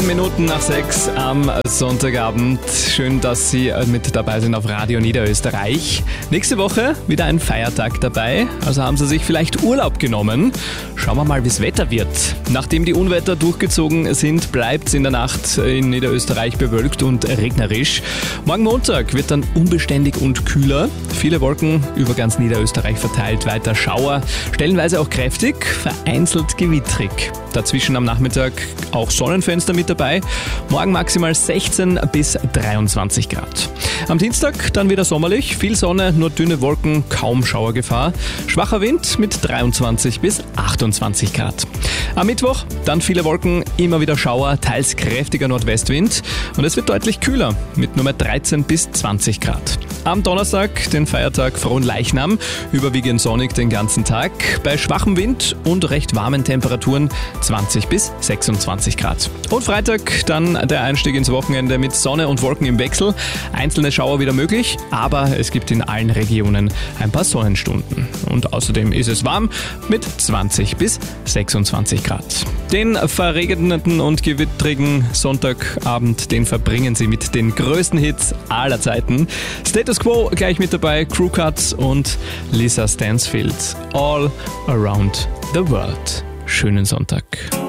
7 Minuten nach 6 am Sonntagabend. Schön, dass Sie mit dabei sind auf Radio Niederösterreich. Nächste Woche wieder ein Feiertag dabei, also haben Sie sich vielleicht Urlaub genommen. Schauen wir mal, wie das Wetter wird. Nachdem die Unwetter durchgezogen sind, bleibt es in der Nacht in Niederösterreich bewölkt und regnerisch. Morgen Montag wird dann unbeständig und kühler. Viele Wolken über ganz Niederösterreich verteilt, weiter Schauer, stellenweise auch kräftig, vereinzelt gewittrig. Dazwischen am Nachmittag auch Sonnenfenster mit dabei. Morgen maximal 16 bis 23 Grad. Am Dienstag dann wieder sommerlich, viel Sonne, nur dünne Wolken, kaum Schauergefahr. Schwacher Wind mit 23 bis 28 Grad. Am Mittwoch dann viele Wolken, immer wieder Schauer, teils kräftiger Nordwestwind und es wird deutlich kühler mit nur mehr 13 bis 20 Grad. Am Donnerstag, den Feiertag Fronleichnam, überwiegend sonnig den ganzen Tag, bei schwachem Wind und recht warmen Temperaturen 20 bis 26 Grad. Und Freitag dann der Einstieg ins Wochenende mit Sonne und Wolken im Wechsel, einzelne Schauer wieder möglich, aber es gibt in allen Regionen ein paar Sonnenstunden. Und außerdem ist es warm mit 20 bis 26 Grad. Den verregneten und gewittrigen Sonntagabend, den verbringen Sie mit den größten Hits aller Zeiten. Status Quo gleich mit dabei, Crew Cuts und Lisa Stansfield. All Around the World. Schönen Sonntag.